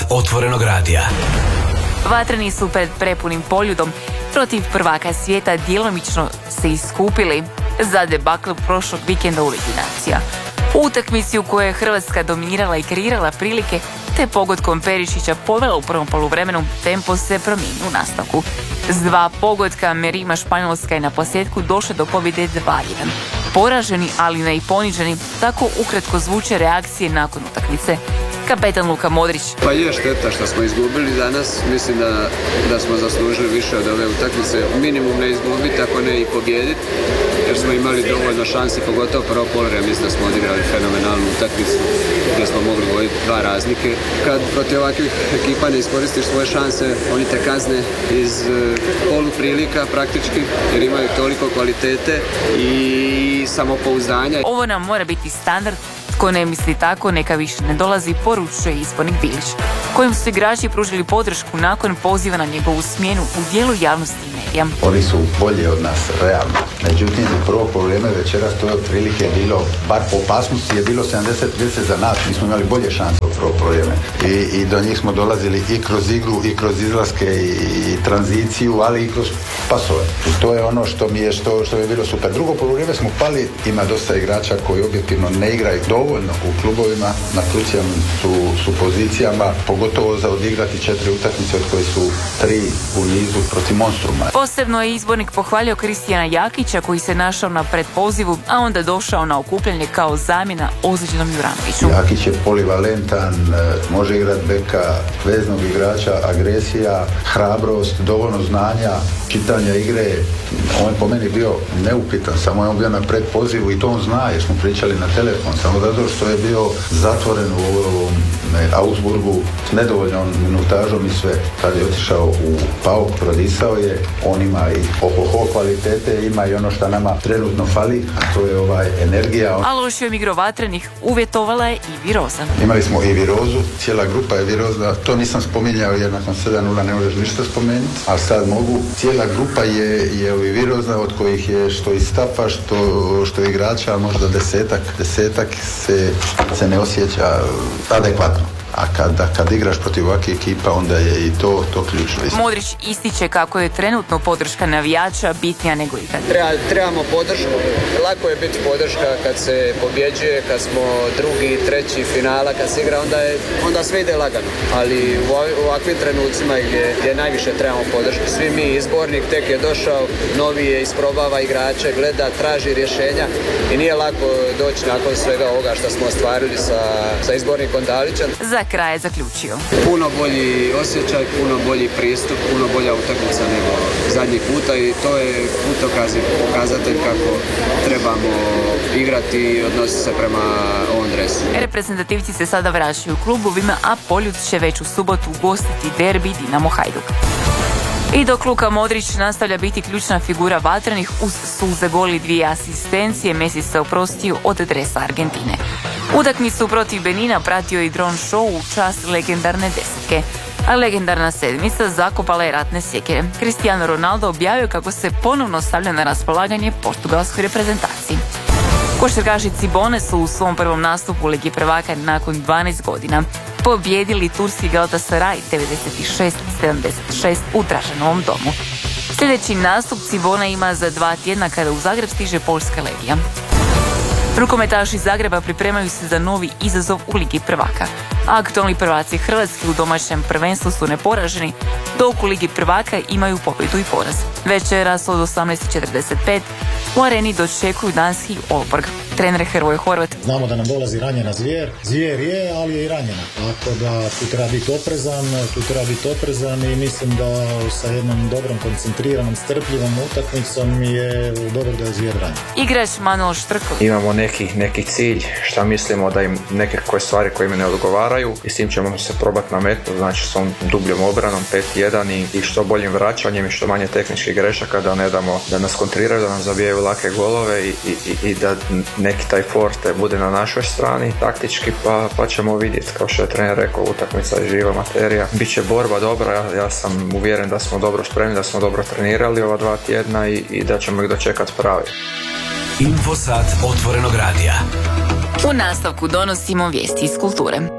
Otvorenog radija. Vatreni su pred prepunim Poljudom protiv prvaka svijeta djelomično se iskupili za debakl prošlog vikenda u Ligi nacija. U utakmici u kojoj je Hrvatska dominirala i kreirala prilike, te pogodkom Perišića povela u prvom poluvremenu, tempo se promijenio u nastavku. S 2 pogotka Merima Španjolska je na posljedku došla do pobjede 2-1. Poraženi, ali ne i poniženi, tako ukratko zvuče reakcije nakon utakmice. Kapetan Luka Modrić. Pa je šteta što smo izgubili danas. Mislim da smo zaslužili više od ove utakmice. Minimum ne izgubiti, ako ne i pobijediti. Jer smo imali dovoljno šansi, pogotovo prvo poluvreme. Mislim da smo odigrali fenomenalnu utakmicu gdje smo mogli voditi 2 razlike. Kad protiv ovakvih ekipa ne iskoristiš svoje šanse, oni te kazne iz poluprilika praktički, jer imaju toliko kvalitete i samopouzdanja. Ovo nam mora biti standard. Tko ne misli tako, neka više ne dolazi, poručuje izbornik Bilić, kojim su igrači pružili podršku nakon poziva na njegovu smjenu u dijelu javnosti i medija. Oni su bolji od nas, realno. Međutim, u prvo vrijeme večeras to je otprilike bilo, bar po opasnosti je bilo 70-30 za nas. Mi smo imali bolje šanse u prvo vrijeme. I do njih smo dolazili i kroz igru, i kroz izlaske, i tranziciju, ali i kroz pasove. I to je ono što mi je, što je bilo super. Drugo poluvreme smo pali, ima dosta igrača koji objektivno ne igraju dovoljno u klubovima, na krucijalnim su pozicijama, pogotovo za odigrati 4 utakmice od koje su 3 u nizu protiv Monstruma. Posebno je izbornik pohvalio Kristijana Jakića koji se našao na predpozivu, a onda došao na okupljanje kao zamjena ozlijeđenom Juranoviću. Jakić je polivalentan, može igrati beka, veznog igrača, agresija, hrabrost, dovoljno znanja, čitanja igre. On je po meni bio neupitan, samo je on bio na predpozivu i to on zna jer smo pričali na telefon, samo zato što je bio zatvoren u ovom Augsburgu s nedovoljnom minutažom i sve. Kad je otišao u PAOK, prodisao je, on ima i kvalitete, ima i ono što nama trenutno fali, a to je energija. A lošijom igrom Vatrenih uvjetovala je i Viroza. Imali smo i Virozu, cijela grupa je virozna, to nisam spominjao jer nakon 7-0 ne možeš ništa spomenuti, a sad mogu. Cijela grupa je i virozna, od kojih je što iz stafa, što igrača, možda desetak se ne osjeća adekvatno. A kad igraš protiv ovakve ekipa, onda je i to ključno. Modrić ističe kako je trenutno podrška navijača bitnija nego ikad. Trebamo podršku. Lako je biti podrška kad se pobjeđuje, kad smo drugi, treći finala, kad se igra, onda sve ide lagano. Ali u ovakvim trenucima gdje najviše trebamo podršku. Svi mi, izbornik tek je došao, novi je, isprobava igrače, gleda, traži rješenja i nije lako doći nakon svega ovoga što smo ostvarili sa izbornikom Dalićem. Za kraj je zaključio. Puno bolji osjećaj, puno bolji pristup, puno bolja utakmica nego zadnji puta i to je putokaz i pokazatelj kako trebamo igrati i odnositi se prema ovom dresu. Reprezentativci se sada vraćaju u klubovima, a Poljud će već u subotu ugostiti derbi Dinamo Hajduk. I dok Luka Modrić nastavlja biti ključna figura Vatrenih uz suze, gol i 2 asistencije, Messi se oprostio od dresa Argentine. Utakmicu protiv Benina pratio i dron show u čast legendarne desetke, a legendarna sedmica zakopala je ratne sjekire. Cristiano Ronaldo objavio kako se ponovno stavlja na raspolaganje portugalskoj reprezentaciji. Košarkaši Cibone su u svom prvom nastupu u Ligi prvaka nakon 12 godina pobijedili turski Galatasaray 96-76 u Dražanovom domu. Sljedeći nastup Cibona ima za 2 tjedna kada u Zagreb stiže Poljska Legija. Rukometaši Zagreba pripremaju se za novi izazov u Ligi prvaka. Aktualni prvaci Hrvatske u domaćem prvenstvu su neporaženi, dok u Ligi prvaka imaju pobjedu i poraz. Večeras od 18:45 u areni dočekuju danski Aalborg. Trener Hrvoje Horvat. Znamo da nam dolazi ranjena Zvijer. Zvijer je, ali je i ranjena. Tako da tu treba biti oprezan i mislim da sa jednom dobrom, koncentriranom, strpljivom utakmicom je dobro da je Zvijer ranjen. Igrač Manuel Štrko. Imamo neki cilj, šta mislimo da im neke koje stvari koje im ne odgovaraju i s tim ćemo se probati nametnuti, znači s ovom dubljom obranom 5-1 i što boljim vraćanjem i što manje tehničkih grešaka, da ne damo da nas kontriraju, da nam zabijaju lake golove i da neki taj forte bude na našoj strani taktički, pa ćemo vidjeti. Kao što je trener rekao, utakmica je živa materija. Biće borba dobra, ja sam uvjeren da smo dobro spremni, da smo dobro trenirali ova 2 tjedna i da ćemo ih dočekati pravi. Infosat Otvorenog radija. U nastavku donosimo vijesti iz kulture.